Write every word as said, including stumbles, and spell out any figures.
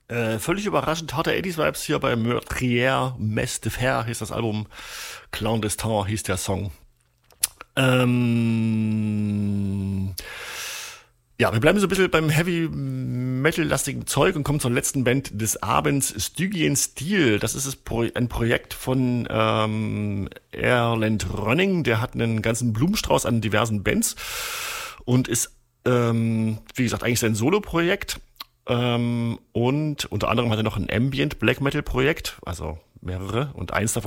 Äh, völlig überraschend harte achtziger-Vibes hier bei Meurtrière, Messe de Fer hieß das Album, Clandestin hieß der Song. Ähm, ja, wir bleiben so ein bisschen beim Heavy-Metal-lastigen Zeug und kommen zur letzten Band des Abends, Stygian Steel. Das ist das Pro- ein Projekt von ähm, Erland Rönning. Der hat einen ganzen Blumenstrauß an diversen Bands und ist, ähm, wie gesagt, eigentlich sein Solo-Projekt. Ähm, und unter anderem hat er noch ein Ambient Black Metal Projekt, also mehrere. Und eins davon